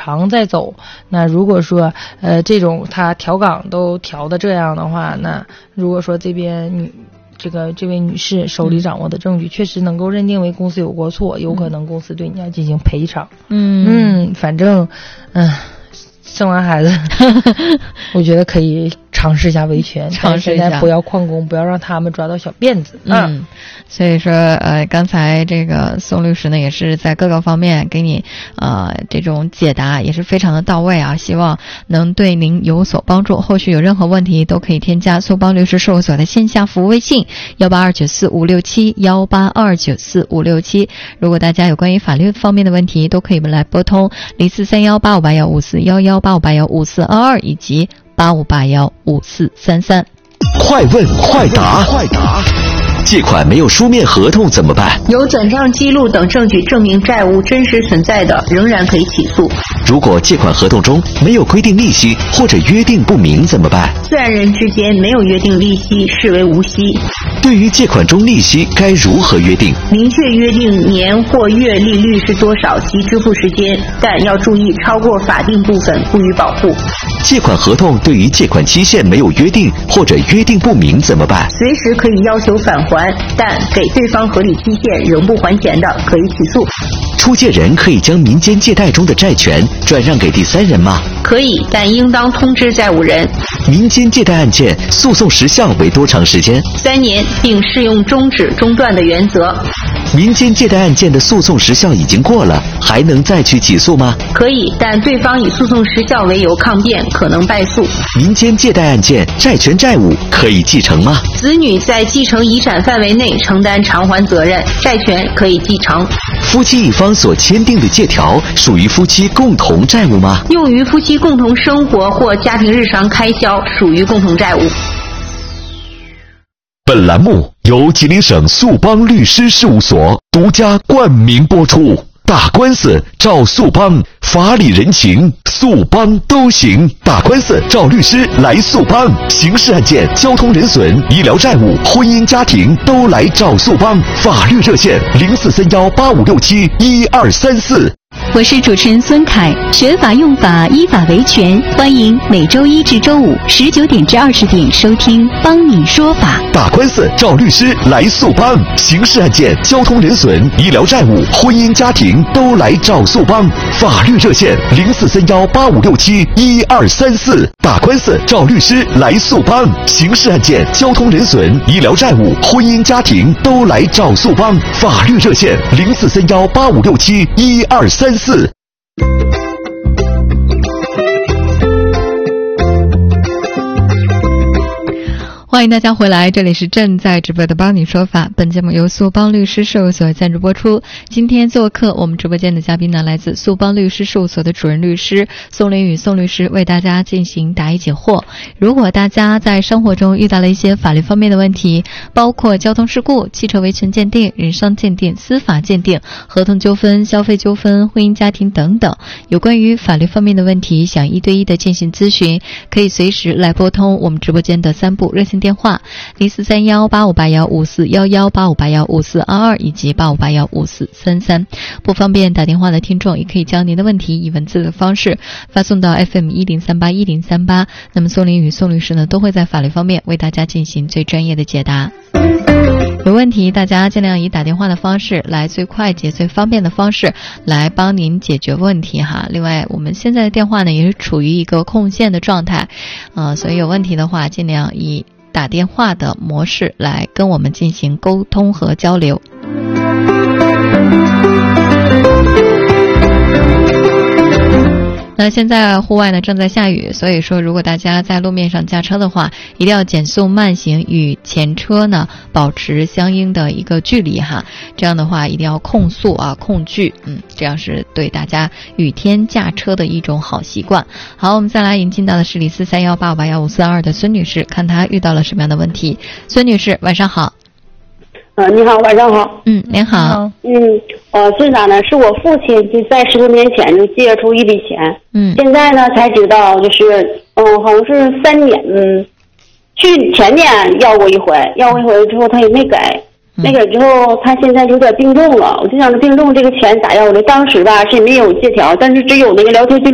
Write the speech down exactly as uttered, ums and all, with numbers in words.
偿再走。那如果说呃这种他调岗都调的这样的话，那如果说这边女这个这位女士手里掌握的证据确实能够认定为公司有过错，有可能公司对你要进行赔偿。嗯嗯，反正嗯、呃，生完孩子我觉得可以尝试一下维权， 尝试一下， 现在不要旷工，不要让他们抓到小辫子。 嗯，所以说呃，刚才这个宋律师呢也是在各个方面给你呃这种解答也是非常的到位啊，希望能对您有所帮助。后续有任何问题都可以添加苏邦律师事务所的线下服务微信幺八二九四五六七幺八二九四五六七。如果大家有关于法律方面的问题，都可以来拨通零四三幺八五八幺五四幺幺八五八幺五四二二以及八五八幺五四三三。 快问快答，快答。借款没有书面合同怎么办？ 有转账记录等证据证明债务真实存在的，仍然可以起诉。 如果借款合同中没有规定利息或者约定不明怎么办？ 自然人之间没有约定利息，视为无息。 对于借款中利息该如何约定？ 明确约定年或月利率是多少及支付时间，但要注意超过法定部分不予保护。 借款合同对于借款期限没有约定或者约定不明怎么办？ 随时可以要求返还，但给对方合理期限仍不还钱的，可以起诉。 出借人可以将民间借贷中的债权转让给第三人吗？ 可以，但应当通知债务人。 民间借贷案件诉讼时效为多长时间？ 三年，并适用终止中断的原则。 民间借贷案件的诉讼时效已经过了，还能再去起诉吗？ 可以，但对方以诉讼时效为由抗辩，可能败诉。 民间借贷案件债权债务可以继承吗？ 子女在继承遗产范围内承担偿还责任，债权可以继承。 夫妻一方所签订的借条属于夫妻共同债务吗？ 用于夫妻共同生活或家庭日常开销，属于共同债务。 本栏目由吉林省速邦律师事务所独家冠名播出。打官司找速邦，法理人情速邦都行。打官司找律师来速邦，刑事案件、交通人损、医疗债务、婚姻家庭都来找速邦。法律热线零四三幺八五六七一二三四。 我是主持人孙凯，学法用法，依法维权，欢迎每周一至周五十九点至二十点收听帮你说法。 打官司找律师来速邦，刑事案件、交通人损、医疗债务、婚姻家庭都来找速邦。法律热线零四三幺八五六七一二三四。打官司找律师来速邦，刑事案件、交通人损、医疗债务、婚姻家庭都来找速邦。法律热线零四三幺八五六七一二三四。 欢迎大家回来，这里是正在直播的帮你说法。本节目由速邦律师事务所赞助播出。今天做客我们直播间的嘉宾呢，来自速邦律师事务所的主任律师宋林宇宋律师，为大家进行答疑解惑。如果大家在生活中遇到了一些法律方面的问题，包括交通事故、汽车维权鉴定、人伤鉴定、司法鉴定、合同纠纷、消费纠纷、婚姻家庭等等，有关于法律方面的问题，想一对一的进行咨询，可以随时来拨通我们直播间的三部热线电话零四三幺八五八幺五四幺幺八五八幺五四二二以及八五八幺五四三三。不方便打电话的听众，也可以将您的问题以文字的方式发送到 F M 一零三八一零三八。那么宋林宇宋律师呢，都会在法律方面为大家进行最专业的解答。有问题大家尽量以打电话的方式来，最快捷最方便的方式来帮您解决问题哈。另外我们现在的电话呢也是处于一个空线的状态，呃，所以有问题的话尽量以打电话的模式来跟我们进行沟通和交流。那现在户外呢正在下雨，所以说如果大家在路面上驾车的话，一定要减速慢行，与前车呢保持相应的一个距离哈。这样的话一定要控速啊，控距，嗯，这样是对大家雨天驾车的一种好习惯。好，我们再来引进到的是李四三幺八五八幺五四二的孙女士，看她遇到了什么样的问题。孙女士，晚上好。 呃，你好，晚上好。 嗯，您好。 嗯，呃，是啥呢？是我父亲就在十多年前就借出一笔钱， 嗯， 现在呢才知道，就是嗯、呃，好像是三年，嗯，去前年要过一回，要过一回之后他也没给，没给之后他现在有点病重了，我就想着病重这个钱咋要的？当时吧是没有借条，但是只有那个聊天记录。